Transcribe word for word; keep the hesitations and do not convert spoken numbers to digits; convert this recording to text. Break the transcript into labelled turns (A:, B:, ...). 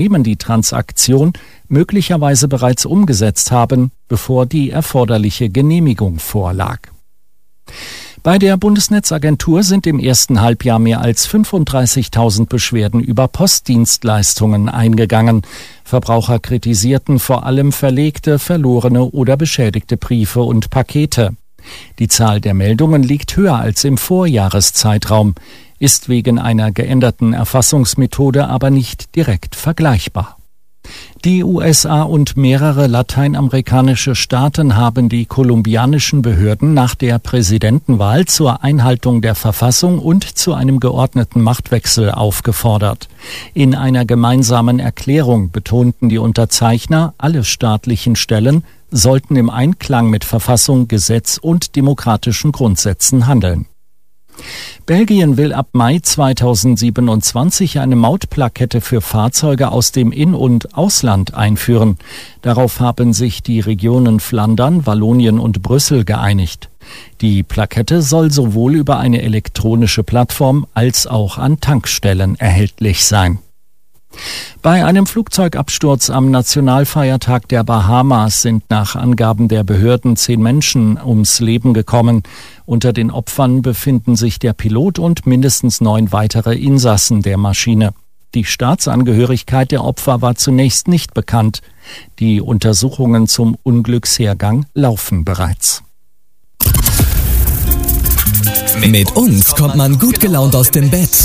A: die Transaktion möglicherweise bereits umgesetzt haben, bevor die erforderliche Genehmigung vorlag. Bei der Bundesnetzagentur sind im ersten Halbjahr mehr als fünfunddreißigtausend Beschwerden über Postdienstleistungen eingegangen. Verbraucher kritisierten vor allem verlegte, verlorene oder beschädigte Briefe und Pakete. Die Zahl der Meldungen liegt höher als im Vorjahreszeitraum, ist wegen einer geänderten Erfassungsmethode aber nicht direkt vergleichbar. Die U S A und mehrere lateinamerikanische Staaten haben die kolumbianischen Behörden nach der Präsidentenwahl zur Einhaltung der Verfassung und zu einem geordneten Machtwechsel aufgefordert. In einer gemeinsamen Erklärung betonten die Unterzeichner, alle staatlichen Stellen sollten im Einklang mit Verfassung, Gesetz und demokratischen Grundsätzen handeln. Belgien will ab Mai zweitausendsiebenundzwanzig eine Mautplakette für Fahrzeuge aus dem In- und Ausland einführen. Darauf haben sich die Regionen Flandern, Wallonien und Brüssel geeinigt. Die Plakette soll sowohl über eine elektronische Plattform als auch an Tankstellen erhältlich sein. Bei einem Flugzeugabsturz am Nationalfeiertag der Bahamas sind nach Angaben der Behörden zehn Menschen ums Leben gekommen. Unter den Opfern befinden sich der Pilot und mindestens neun weitere Insassen der Maschine. Die Staatsangehörigkeit der Opfer war zunächst nicht bekannt. Die Untersuchungen zum Unglückshergang laufen bereits.
B: Mit uns kommt man gut gelaunt aus dem Bett.